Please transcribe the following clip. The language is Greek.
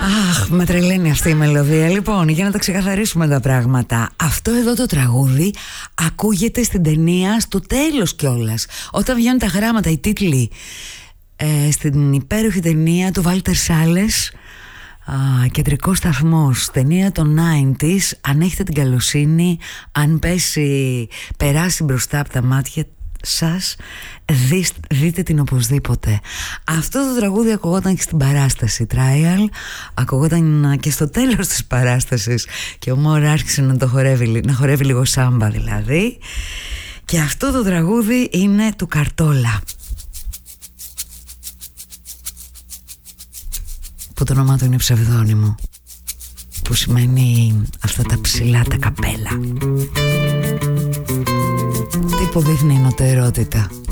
Αχ, με τρελαίνει αυτή η μελωδία. Λοιπόν, για να τα ξεκαθαρίσουμε τα πράγματα, αυτό εδώ το τραγούδι ακούγεται στην ταινία στο τέλος κιόλας, όταν βγαίνουν τα γράμματα, οι τίτλοι, στην υπέροχη ταινία του Βάλτερ Σάλες, Κεντρικός σταθμός, ταινία των 90's. Αν έχετε την καλοσύνη, αν περάσει μπροστά από τα μάτια σας, δείτε την οπωσδήποτε. Αυτό το τραγούδι ακουγόταν και στην παράσταση Trial, ακουγόταν και στο τέλος της παράστασης, και ο Μόρ άρχισε να χορεύει λίγο σάμπα δηλαδή. Και αυτό το τραγούδι είναι του Καρτόλα, που το όνομά του είναι ψευδόνυμο, που σημαίνει αυτά τα ψηλά τα καπέλα. Τι υποδείχνει η νοτερότητα.